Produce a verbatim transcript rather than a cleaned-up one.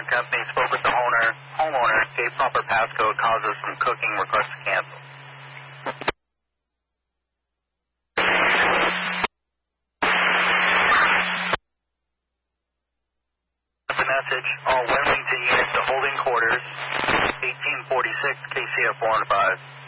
and Company spoke with the owner, homeowner, gave proper passcode, causes some cooking, request to cancel. The message, all Wilmington units to holding quarters, eighteen forty-six, K C F four and five.